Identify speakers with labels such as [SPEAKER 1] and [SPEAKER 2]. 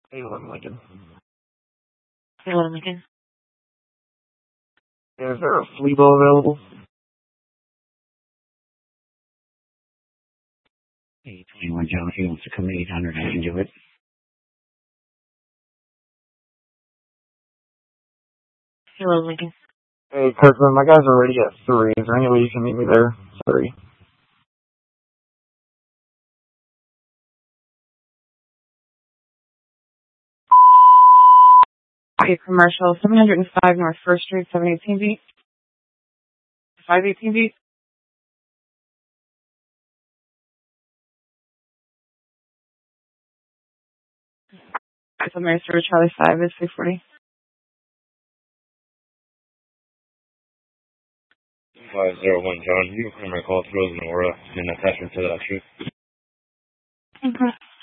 [SPEAKER 1] Salem, Lincoln.
[SPEAKER 2] Salem, Lincoln.
[SPEAKER 1] Is there a Fleabo available?
[SPEAKER 2] 21 John, he wants to come to 800, I can do it. Hello, Lincoln.
[SPEAKER 1] Hey, Kirkman, my guys are ready at 3. Is there any way you can meet me there? 3.
[SPEAKER 2] Okay, commercial, 705 North 1st Street, 718 feet. 518 feet. It's a Master Charlie 5 is 340.
[SPEAKER 3] 501 John, you can call through an aura and attachment to that shoot.
[SPEAKER 2] Okay.